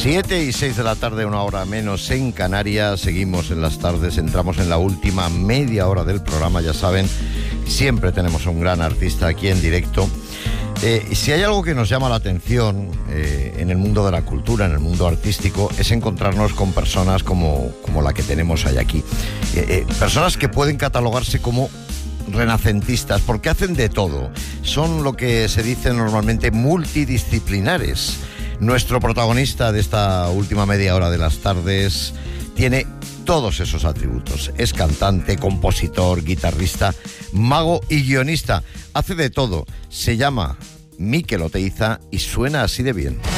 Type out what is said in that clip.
7:06 de la tarde, una hora menos en Canarias. Seguimos en las tardes, entramos en la última media hora del programa. Ya saben, siempre tenemos a un gran artista aquí en directo. Si hay algo que nos llama la atención en el mundo de la cultura, en el mundo artístico, es encontrarnos con personas como la que tenemos hoy aquí. Personas que pueden catalogarse como renacentistas, porque hacen de todo. Son lo que se dice normalmente multidisciplinares. Nuestro protagonista de esta última media hora de las tardes tiene todos esos atributos. Es cantante, compositor, guitarrista, mago y guionista. Hace de todo. Se llama Mikel Oteiza y suena así de bien.